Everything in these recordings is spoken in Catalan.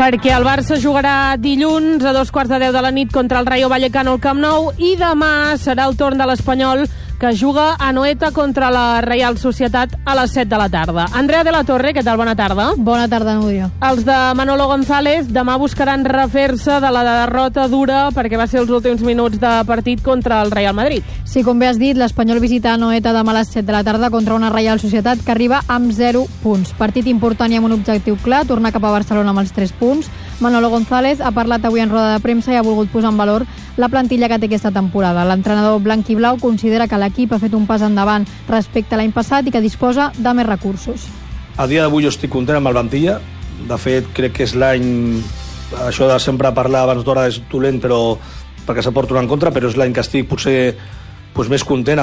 perquè el Barça jugarà dilluns a 2:15 de la nit contra el Rayo Vallecano al Camp Nou i demà serà el torn de l'Espanyol, que juga a Anoeta contra la Reial Societat a les 7 de la tarda. Andrea de la Torre, què tal? Bona tarda. Bona tarda, Núria. Els de Manolo González demà buscaran refer-se de la derrota dura perquè va ser els últims minuts de partit contra el Real Madrid. Sí, com bé has dit, l'Espanyol visita Anoeta demà a les 7 de la tarda contra una Reial Societat que arriba amb 0 punts. Partit important i amb un objectiu clar, tornar cap a Barcelona amb els 3 punts. Manolo González ha parlat avui en roda de premsa i ha volgut posar en valor la plantilla que té aquesta temporada. L'entrenador blanc i blau considera que l'equip ha fet un pas endavant respecte a l'any passat i que disposa de més recursos. A dia d'avui jo estic content amb la plantilla. De fet, crec que és l'any... Això de sempre parlar abans d'hora és dolent, però perquè s'aporta una en contra, però és l'any que estic potser més content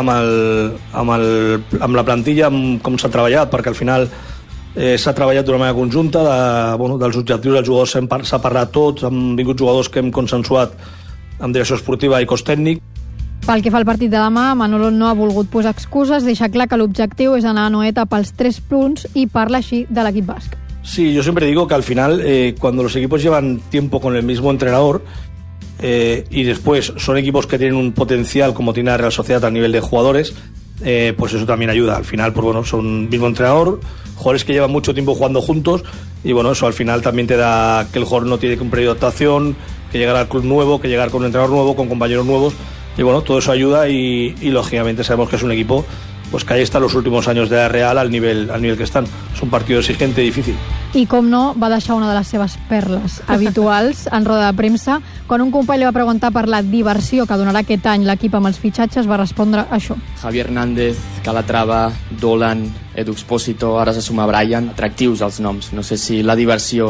amb la plantilla, amb com s'ha treballat, perquè al final s'ha treballat d'una manera conjunta, dels objectius dels jugadors s'ha parlat tots, han vingut jugadors que hem consensuat amb direcció esportiva i cos tècnic. Pel que fa al partit de demà, Manolo no ha volgut posar excuses, deixa clar que l'objectiu és anar a Anoeta pels 3 punts i parla així de l'equip basc. Sí, yo siempre digo que al final, cuando los equipos llevan tiempo con el mismo entrenador y después son equipos que tienen un potencial como tiene la Real Sociedad a nivel de jugadores, pues eso también ayuda. Al final, pues bueno, son mismo entrenador, jugadores que llevan mucho tiempo jugando juntos y bueno, eso al final también te da que el jugador no tiene que un periodo de adaptación, que llegar al club nuevo, que llegar con un entrenador nuevo, con compañeros nuevos y bueno, todo eso ayuda y lógicamente sabemos que es un equipo pues que ahí está los últimos años de la Real al nivel que están. Es un partido exigente y difícil. I com no, va deixar una de les seves perles habituals en roda de premsa. Quan un company li va preguntar per la diversió que donarà aquest any l'equip amb els fitxatges, va respondre això. Javier Hernández, Calatrava, Dolan, Edu Expósito, ara se suma Brian. Atractius els noms. No sé si la diversió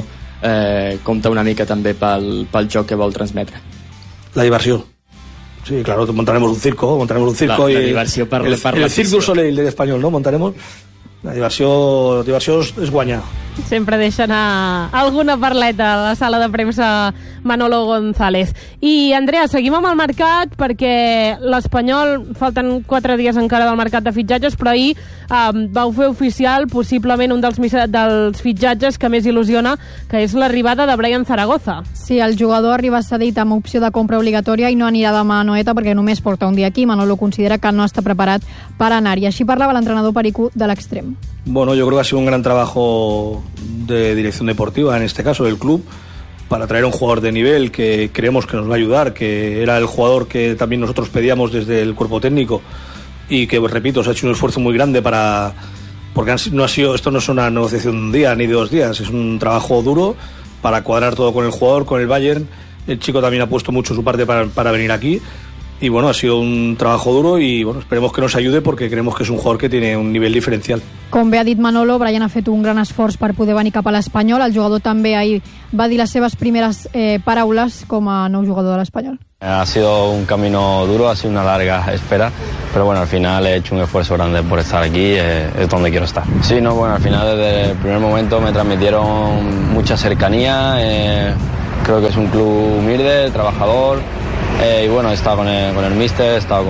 compta una mica també pel joc que vol transmetre. La diversió. Sí, claro, montaremos un circo la diversió per el Cirque du Soleil del Espanyol, ¿no? Montaremos. La diversió és guanyar. Sempre deixa anar alguna parleta a la sala de premsa Manolo González. I, Andrea, seguim amb el mercat perquè l'Espanyol, falten 4 dies encara del mercat de fitxatges, però ahir vau fer oficial possiblement un dels fitxatges que més il·lusiona, que és l'arribada de Brian Zaragoza. Sí, el jugador arriba cedit amb opció de compra obligatòria i no anirà demà a Anoeta perquè només porta un dia aquí. Manolo considera que no està preparat per anar-hi. Així parlava l'entrenador pericú de l'extrem. Bueno, yo creo que ha sido un gran trabajo de dirección deportiva, en este caso del club, para traer a un jugador de nivel que creemos que nos va a ayudar, que era el jugador que también nosotros pedíamos desde el cuerpo técnico y que, repito, se ha hecho un esfuerzo muy grande porque esto no es una negociación de un día ni de 2 días, es un trabajo duro para cuadrar todo con el jugador, con el Bayern. El chico también ha puesto mucho su parte para venir aquí. Y bueno, ha sido un trabajo duro y bueno, esperemos que nos ayude porque creemos que es un jugador que tiene un nivel diferencial. Com bé ha dit Manolo, Brian ha fet un gran esforç per poder venir cap a l'Espanyol. El jugador també ahir va dir les seves primeres paraules com a nou jugador de l'Espanyol. Ha sido un camino duro, ha sido una larga espera, pero bueno, al final he hecho un esfuerzo grande por estar aquí, es donde quiero estar. Sí, no, bueno, al final desde el primer momento me transmitieron mucha cercanía, creo que es un club humilde, trabajador, y bueno, he estado con el míster, he estado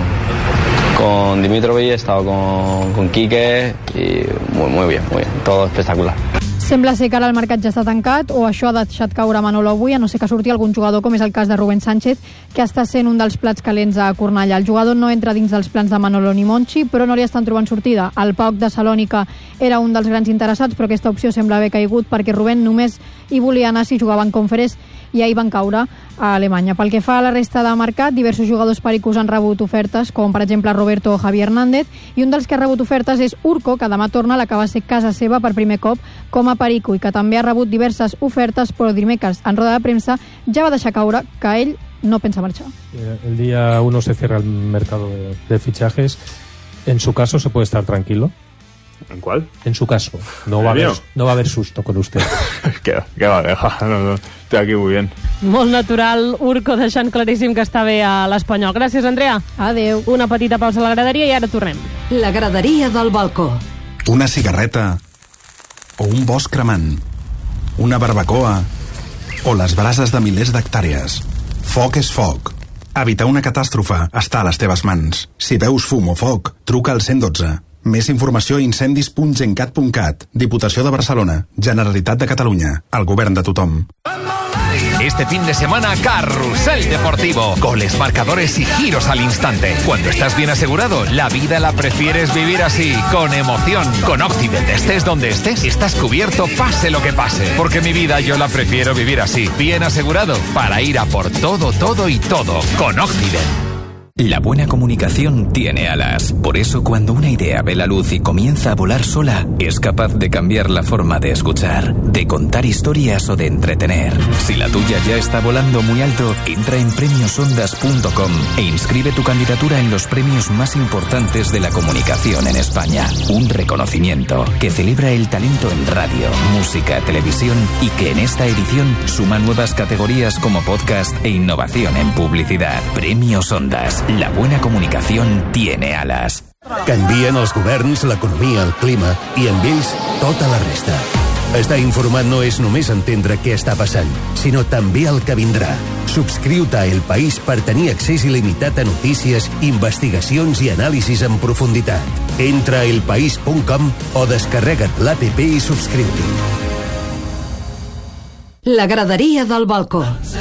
con Dimitrovic, he estado con Quique y muy bien, todo espectacular. Sembla ser que ara el mercat ja està tancat o això ha deixat caure Manolo avui, a no ser que surti algun jugador, com és el cas de Rubén Sánchez, que està sent un dels plats calents a Cornellà. El jugador no entra dins dels plans de Manolo ni Monchi, però no li estan trobant sortida. El PAOK de Salònica era un dels grans interessats, però aquesta opció sembla haver caigut perquè Rubén només hi volia anar si jugava en Conference i ahir van caure a Alemanya. Pel que fa a la resta de mercat, diversos jugadors pericos han rebut ofertes, com per exemple Roberto o Javier Hernández, i un dels que ha rebut ofertes és Urco, que demà torna a la que va ser casa seva per primer cop com a perico i que també ha rebut diverses ofertes, però dimecres en roda de premsa ja va deixar caure que ell no pensa marxar. El día 1 se cierra el mercado de fichajes. En su caso se puede estar tranquilo. ¿En cuál? En su caso. No va a haber susto con usted. ¿Qué va a dejar? No, estoy aquí muy bien. Molt natural, Urco deixant claríssim que està bé a l'Espanyol. Gràcies, Andrea. Adeu. Una petita pausa a la graderia i ara tornem. La graderia del balcó. Una cigarreta o un bosc cremant, una barbacoa o les brases de milers d'hectàrees. Foc és foc. Evitar una catàstrofe està a les teves mans. Si veus fum o foc, truca al 112. Més informació a incendis.gencat.cat. Diputació de Barcelona. Generalitat de Catalunya. El govern de tothom. Este fin de semana, Carrusel Deportivo. Goles, marcadores y giros al instante. Cuando estás bien asegurado, la vida la prefieres vivir así, con emoción. Con Occident, estés donde estés, estás cubierto, pase lo que pase. Porque mi vida yo la prefiero vivir así, bien asegurado, para ir a por todo, todo y todo. Con Occident. La buena comunicación tiene alas. Por eso, cuando una idea ve la luz y comienza a volar sola, es capaz de cambiar la forma de escuchar, de contar historias o de entretener. Si la tuya ya está volando muy alto, entra en premiosondas.com e inscribe tu candidatura en los premios más importantes de la comunicación en España. Un reconocimiento que celebra el talento en radio, música, televisión y que en esta edición suma nuevas categorías como podcast e innovación en publicidad. Premios Ondas. La buena comunicación tiene alas. Canvien els governs, l'economia, el clima i amb ells tota la resta. Estar informat no és només entendre què està passant, sinó també el que vindrà. Subscriu-te a El País per tenir accés il·limitat a notícies, investigacions i anàlisis en profunditat. Entra a elpaís.com o descarrega't l'APP i subscriu-t'hi. La graderia del balcó.